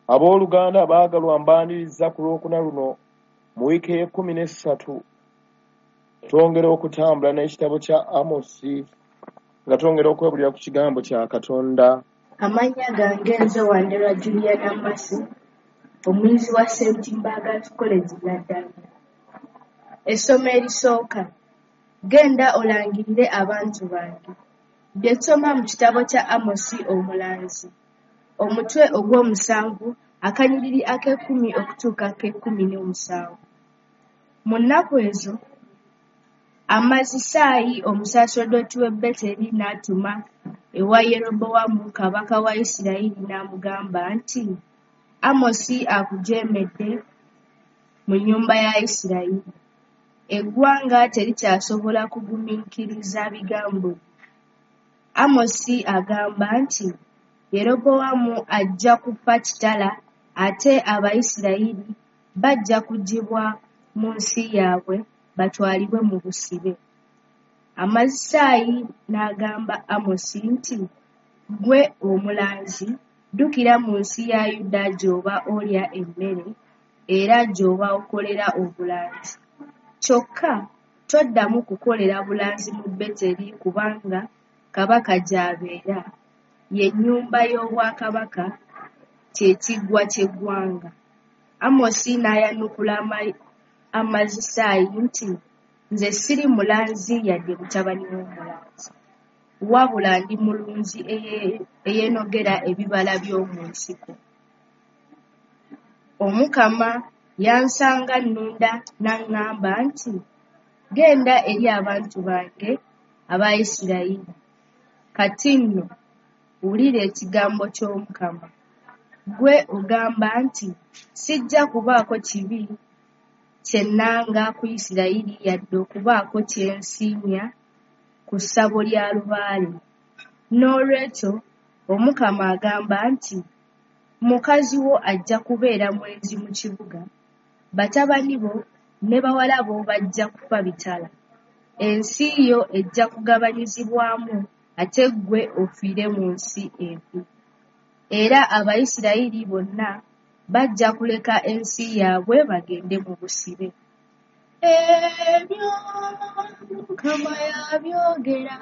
Abooluganda abaagalwa mbaniriza ku Lwokuna luno mu wiiki e13 twongera okutambula n'ekitabo kya Amosi nga twongera okwebulira ku kigambo kya Katonda. Amannya gange nze Wanderwa Juliana Masi, omuyizi wa St. Mbagala College Naddala. Essomo erisooka, genda olangirire abantu bange. Bye tusoma mu kitabo kya Amosi omulanzi. Omutwe ogw'omusanvu, akanyiriri ak'ekkumi okutuuka ak'ekkumi-n'omusanvu. Mu nnaku ezo, Amazisaayi omusaaseredoti w'e Beteri n'atuma ewa Yerobowaamu kabaka wa Isirayiri n'amugamba nti, Amosi akujeemedde mu nnyumba ya Isirayiri. Eggwanga terikyasobola kugumiikiriza bigambo bye. Amosi agamba nti, Yerobowaamu ajja kufa kitala ate Abayisirayiri bajja kuggyibwa mu nsi yaabwe batwalibwe mu busibe. Amazisaayi n'agamba Amosi nti, ggwe omulanzi, ddukira mu nsi ya Yuda gy'oba olya emmere era gy'oba okolera obulanzi. Kyokka toddamu kukolera bulanzi mu Beteri kubanga kabaka gy'abeera, ye nnyumba y'obwakabaka, kye kiggwa ky'eggwanga. Amosi n'ayanukula Amazisaayi nti, nze siri mulanzi yadde mutabani w'omulanzi, wabula ndi mulunzi eyenogera ebibala by'omu nsiko. Omukama yansanga nnunda n'aŋŋamba nti, genda eri abantu bange Abayisirayiri. Kati nno wulira ekigambo ky'Omukama. Ggwe ogamba nti, sijja kubaako kibi kye nnanga ku Isirayiri yadde okubaako kye nsiimya ku ssabo lya lubaale. Noolwekyo Omukama agamba nti, mukazi wo ajja kubeera mwenzi mu kibuga, batabani bo ne bawala bo bajja kufa bitala. Ensi yo ejja kugabanyizibwamu ate ggwe ofiire mu nsi embi. Era Abayisirayiri bonna bajja kuleka ensi yaabwe bagende mu busibe. Ebyo Mukama yabyogera.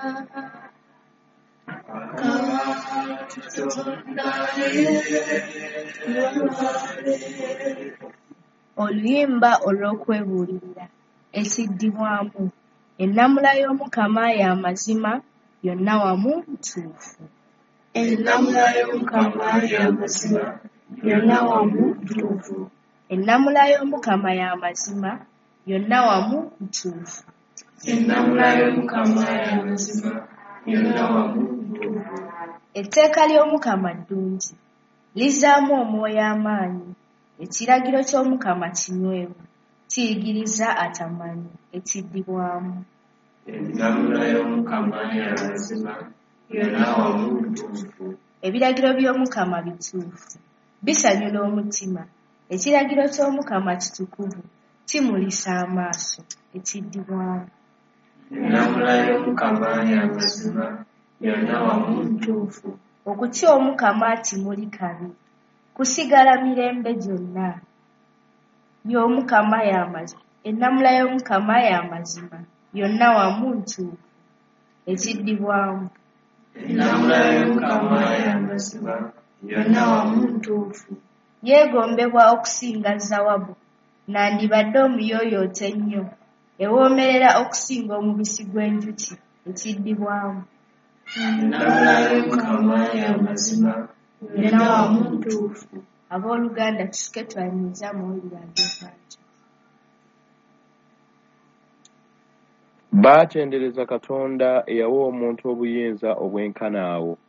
Oluyimba olw'okwebuulirira ekiddibwamu. Ennamula y'Omukama ya mazima, yonna wamu ntuufu. Ennamula y'Omukama ya mazima, yonna wamu ntuufu. Ennamula y'Omukama ya mazima, yonna wamu ntuufu. Ennamula y'Omukama ya mazima, yonna wamu ntuufu. Etteeka ly'Omukama ddungi, lizzaamu omwoyo amaanyi. Ekiragiro ky'Omukama kinywevu, kiyigiriza atamanyi. Ekiddibwamu. Ennamula y'Omukama ya mazima, yonna wamu ntuufu. Ebiragiro by'Omukama bituufu, bisanyula omutima. Ekiragiro ky'Omukama kitukuvu, kimulisa amaaso. Ekiddibwamu. Ennamula y'Omukama ya mazima, yonna wamu ntuufu. Okutya Omukama timuli kabi, kusigala mirembe gyonna. Y'Omukama ya mazima. Ennamula y'Omukama ya mazima, yonna wamu ntuufu. Ekiddibwamu. Ennamula y'Omukama ya mazima, yonna wamu ntuufu. Yeegombebwa okusinga zaabu, nandibadde omuyooyoote ennyo, ewoomerera okusinga omubisi gw'enjuki. Ekiddibwamu. Ennamula y'Omukama ya mazima, yonna wamu ntuufu. Abooluganda tusike twaniriza amawulire ag'enkya. Baatendereza Katonda eyawa omuntu obuyinza obwenkana awo.